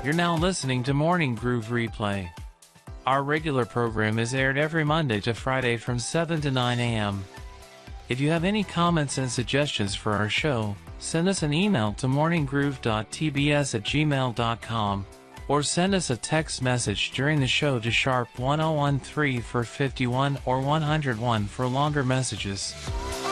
You're now listening to Morning Groove Replay. Our regular program is aired every Monday to Friday from 7 to 9 a.m. If you have any comments and suggestions for our show, send us an email to morninggroove.tbs@gmail.com or send us a text message during the show to sharp 1013 for 51 or 101 for longer messages.